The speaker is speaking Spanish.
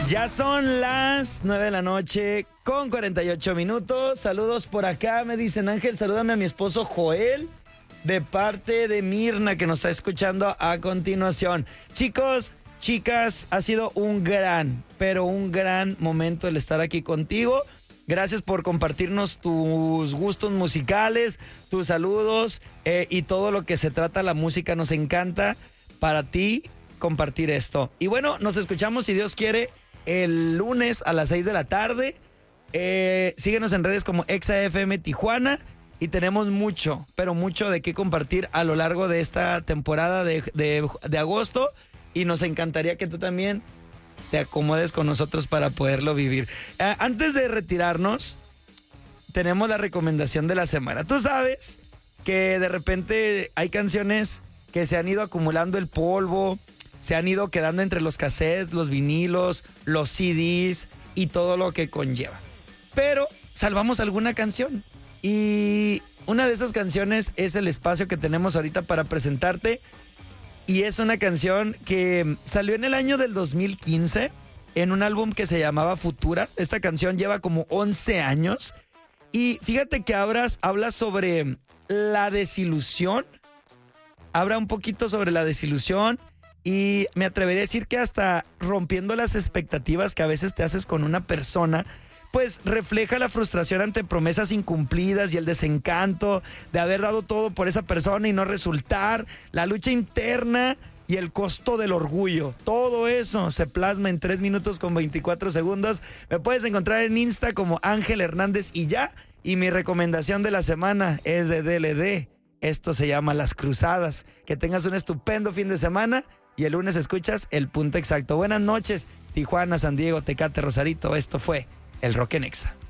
Ya son las 9 de la noche con 48 minutos. Saludos por acá, me dicen Ángel, salúdame a mi esposo Joel de parte de Mirna que nos está escuchando a continuación. Chicos, chicas, ha sido un gran, pero un gran momento el estar aquí contigo. Gracias por compartirnos tus gustos musicales, tus saludos y todo lo que se trata la música. Nos encanta para ti compartir esto. Y bueno, nos escuchamos si Dios quiere el lunes a las 6 de la tarde. Síguenos en redes como ExaFM Tijuana y tenemos mucho, pero mucho de qué compartir a lo largo de esta temporada de agosto y nos encantaría que tú también te acomodes con nosotros para poderlo vivir. Antes de retirarnos, tenemos la recomendación de la semana. Tú sabes que de repente hay canciones que se han ido acumulando el polvo, se han ido quedando entre los cassettes, los vinilos, los CDs y todo lo que conlleva. Pero salvamos alguna canción. Y una de esas canciones es el espacio que tenemos ahorita para presentarte. Y es una canción que salió en el año del 2015 en un álbum que se llamaba Futura. Esta canción lleva como 11 años. Y fíjate que habla sobre la desilusión. Habla un poquito sobre la desilusión. Y me atrevería a decir que hasta rompiendo las expectativas que a veces te haces con una persona, pues refleja la frustración ante promesas incumplidas y el desencanto de haber dado todo por esa persona y no resultar, la lucha interna y el costo del orgullo. Todo eso se plasma en 3 minutos con 24 segundos. Me puedes encontrar en Insta como Ángel Hernández y ya. Y mi recomendación de la semana es de DLD. Esto se llama Las Cruzadas. Que tengas un estupendo fin de semana. Y el lunes escuchas El Punto Exacto. Buenas noches, Tijuana, San Diego, Tecate, Rosarito. Esto fue El Rock en Exa.